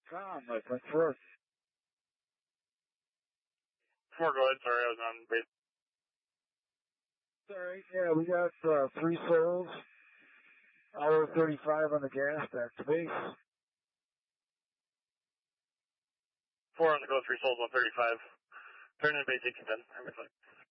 Tom, I think first. 4, go ahead. Sorry, I was on base. Alright, yeah, we got 3 souls. Hour 35 on the gas, back to base. 4 on the go, 3 souls, 135. Turn in base 1810.